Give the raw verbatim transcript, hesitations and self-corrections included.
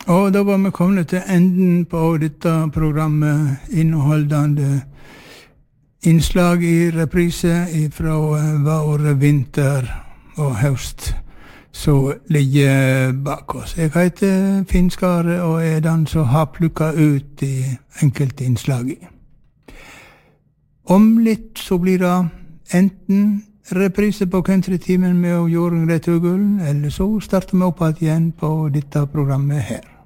Og da var vi kommet til enden på dette programmet, inneholdende innslag i reprise fra vår, vinter og høst, så ligger bak oss. Jeg heter Finn Skare, og er den som har plukket ut de enkelte innslag i. Om litt så blir det enten reprise på countrytimen med Jorunn Rettugullen, eller så starter vi opp igjen på dette programmet her.